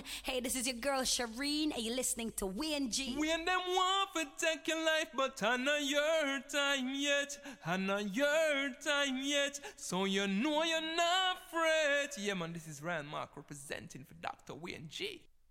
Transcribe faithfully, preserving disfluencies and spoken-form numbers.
Hey, this is your girl Shireen, and you're listening to Wayne G. When them want to take your life, but I know your time yet. I know your time yet. So you know you're not afraid. Yeah, man, this is Ryan Mark representing for Doctor Wayne G.